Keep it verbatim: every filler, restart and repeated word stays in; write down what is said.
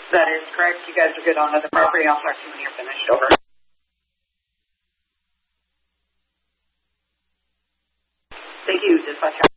That is correct. You guys are good on the property. I'll talk to you when you're finished. Over. Thank you. Dispatch.